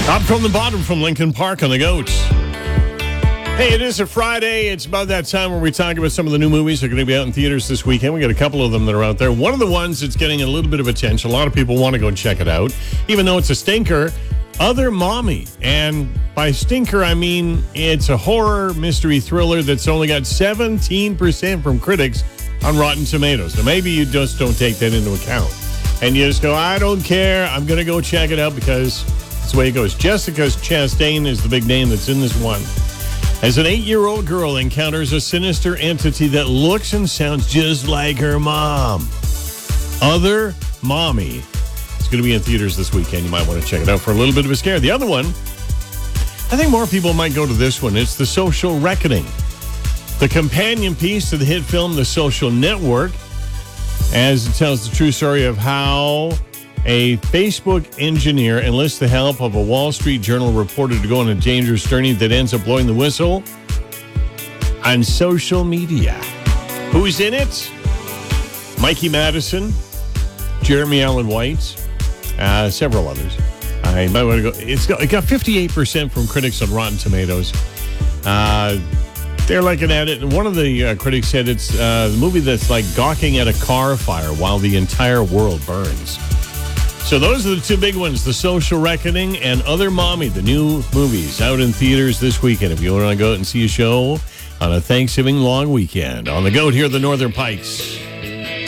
Up from the bottom from Lincoln Park on the Goats. Hey, it is a Friday. It's about that time where we talk about some of the new movies that are going to be out in theaters this weekend. We got a couple of them that are out there. One of the ones that's getting a little bit of attention, a lot of people want to go and check it out, even though it's a stinker, Other Mommy. And by stinker, I mean it's a horror mystery thriller that's only got 17% from critics on Rotten Tomatoes. Now, maybe you just don't take that into account. And you just go, I don't care. I'm going to go check it out because that's the way it goes. Jessica Chastain is the big name that's in this one. As an 8-year-old girl encounters a sinister entity that looks and sounds just like her mom. Other Mommy. It's going to be in theaters this weekend. You might want to check it out for a little bit of a scare. The other one, I think more people might go to this one. It's The Social Reckoning. The companion piece to the hit film The Social Network, as it tells the true story of how a Facebook engineer enlists the help of a Wall Street Journal reporter to go on a dangerous journey that ends up blowing the whistle on social media. Who's in it? Mikey Madison, Jeremy Allen White, several others. I might want to go. It got 58% from critics on Rotten Tomatoes. They're looking at it, and one of the critics said it's the movie that's like gawking at a car fire while the entire world burns. So those are the two big ones, The Social Reckoning and Other Mommy, the new movies out in theaters this weekend. If you want to go out and see a show on a Thanksgiving long weekend on the Goat here at the Northern Pikes.